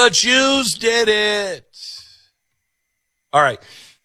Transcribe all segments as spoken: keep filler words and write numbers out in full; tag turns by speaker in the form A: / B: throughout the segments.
A: The Jews did it. All right.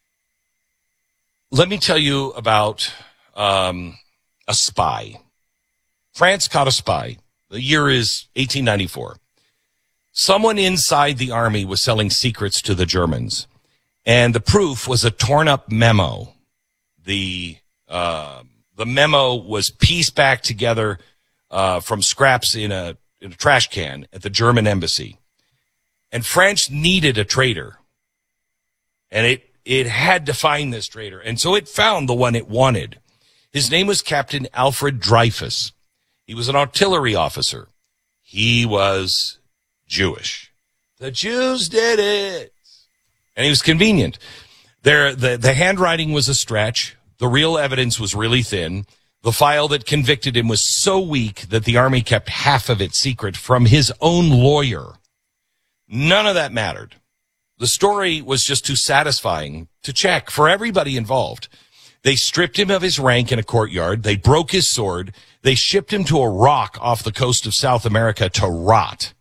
A: Let me tell you about um, a spy. France caught a spy. The year is eighteen ninety-four. Someone inside the army was selling secrets to the Germans, and the proof was a torn-up memo. The uh, the memo was pieced back together uh, from scraps in a, in a trash can at the German embassy. And France needed a traitor, and it, it had to find this traitor. And so it found the one it wanted. His name was Captain Alfred Dreyfus. He was an artillery officer. He was Jewish. The Jews did it. And he was convenient. There, the, the handwriting was a stretch. The real evidence was really thin. The file that convicted him was so weak that the army kept half of it secret from his own lawyer. None of that mattered. The story was just too satisfying to check for everybody involved. They stripped him of his rank in a courtyard. They broke his sword. They shipped him to a rock off the coast of South America to rot.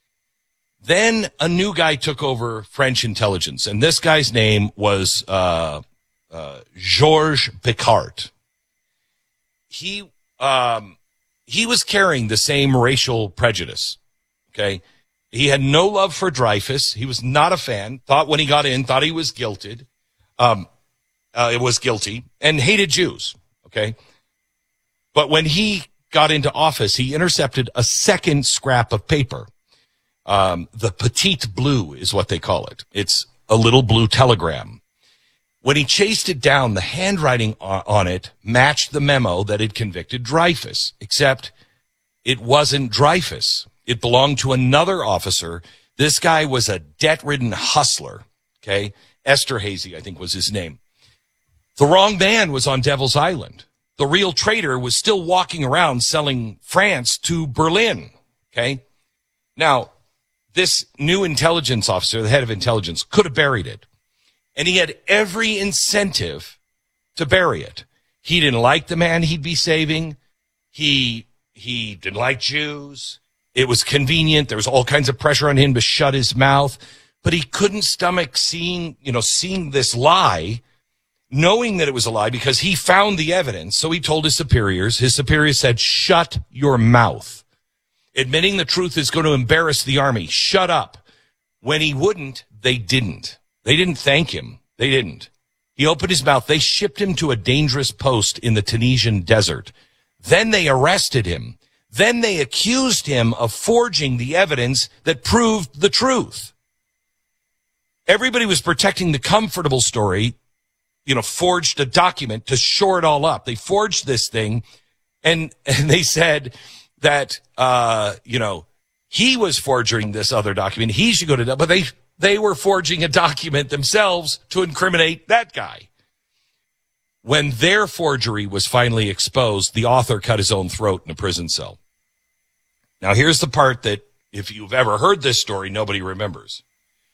A: Then a new guy took over French intelligence, and this guy's name was uh, uh, Georges Picquart. He um, he was carrying the same racial prejudice. Okay, he had no love for Dreyfus. He was not a fan. Thought when he got in, thought he was guilted. Um, uh, it was guilty and hated Jews. Okay, but when he got into office, he intercepted a second scrap of paper. Um, the Petite Blue is what they call it. It's a little blue telegram. When he chased it down, the handwriting on it matched the memo that had convicted Dreyfus, except it wasn't Dreyfus. It belonged to another officer. This guy was a debt-ridden hustler, okay? Esterhazy, I think was his name. The wrong man was on Devil's Island. The real traitor was still walking around selling France to Berlin, okay? Now, this new intelligence officer, the head of intelligence, could have buried it. And he had every incentive to bury it. He didn't like the man he'd be saving. He he didn't like Jews. It was convenient. There was all kinds of pressure on him to shut his mouth. But he couldn't stomach seeing, you know, seeing this lie, knowing that it was a lie because he found the evidence. So he told his superiors. His superiors said, shut your mouth. Admitting the truth is going to embarrass the army. Shut up. When he wouldn't, they didn't. They didn't thank him. They didn't. He opened his mouth. They shipped him to a dangerous post in the Tunisian desert. Then they arrested him. Then they accused him of forging the evidence that proved the truth. Everybody was protecting the comfortable story, you know, forged a document to shore it all up. They forged this thing, and, and they said that, uh, you know, he was forging this other document. He should go to, but they, they were forging a document themselves to incriminate that guy. When their forgery was finally exposed, the author cut his own throat in a prison cell. Now, here's the part that, if you've ever heard this story, nobody remembers.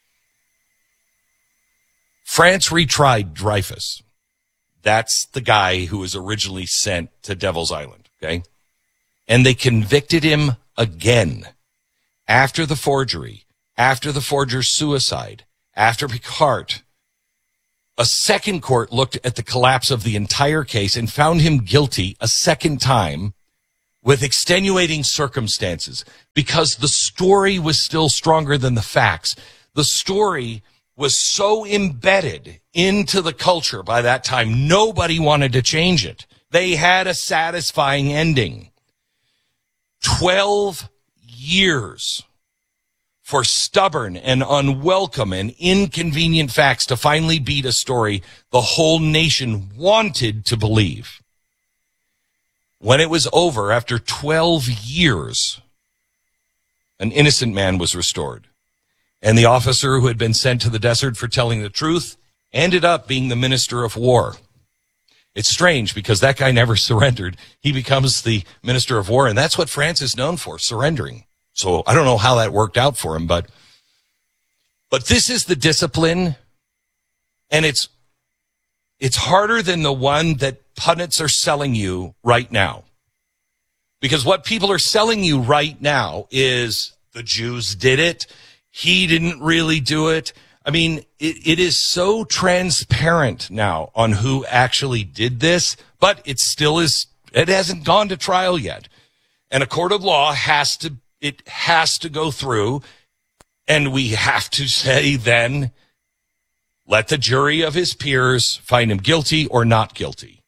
A: France retried Dreyfus. That's the guy who was originally sent to Devil's Island, okay? And they convicted him again. After the forgery, after the forger's suicide, after Picquart, a second court looked at the collapse of the entire case and found him guilty a second time with extenuating circumstances because the story was still stronger than the facts. The story was so embedded into the culture by that time, nobody wanted to change it. They had a satisfying ending. Twelve years for stubborn and unwelcome and inconvenient facts to finally beat a story the whole nation wanted to believe. When it was over, after twelve years, an innocent man was restored. And the officer who had been sent to the desert for telling the truth ended up being the Minister of War. It's strange because that guy never surrendered. He becomes the Minister of War, and that's what France is known for, surrendering. So I don't know how that worked out for him, but but this is the discipline, and it's it's harder than the one that pundits are selling you right now. Because what people are selling you right now is the Jews did it. he didn't really do it. I mean, it, it is so transparent now on who actually did this, but it still is, it hasn't gone to trial yet. And a court of law has to, it has to go through, and we have to say then, let the jury of his peers find him guilty or not guilty.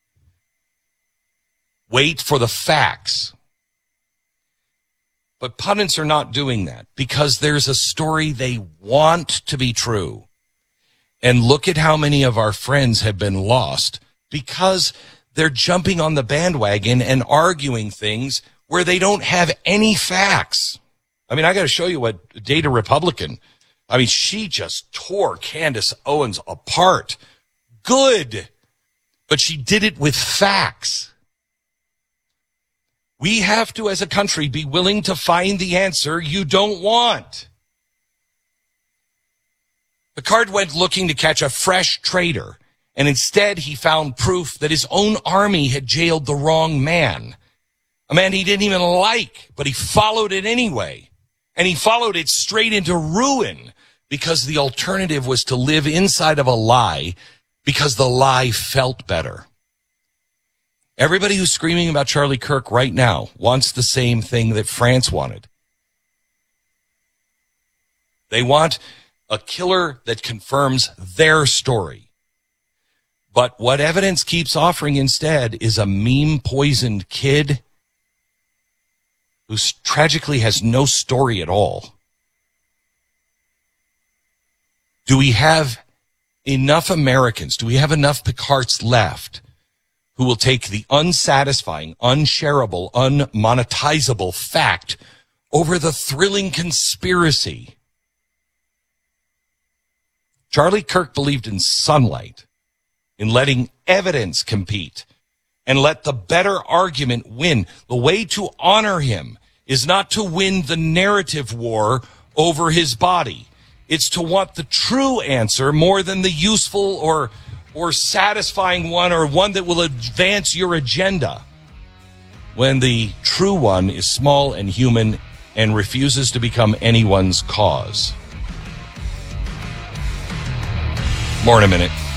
A: Wait for the facts. But pundits are not doing that because there's a story they want to be true. And look at how many of our friends have been lost because they're jumping on the bandwagon and arguing things where they don't have any facts. I mean, I got to show you what Data Republican, I mean, she just tore Candace Owens apart. Good. But she did it with facts. We have to, as a country, be willing to find the answer you don't want. Picard went looking to catch a fresh traitor, and instead he found proof that his own army had jailed the wrong man. A man he didn't even like, but he followed it anyway. And he followed it straight into ruin because the alternative was to live inside of a lie because the lie felt better. Everybody who's screaming about Charlie Kirk right now wants the same thing that France wanted. They want a killer that confirms their story. But what evidence keeps offering instead is a meme-poisoned kid who tragically has no story at all. Do we have enough Americans, do we have enough Picards left who will take the unsatisfying, unshareable, unmonetizable fact over the thrilling conspiracy? Charlie Kirk believed in sunlight, in letting evidence compete, and let the better argument win. The way to honor him is not to win the narrative war over his body. It's to want the true answer more than the useful or or satisfying one or one that will advance your agenda. When the true one is small and human and refuses to become anyone's cause. More in a minute.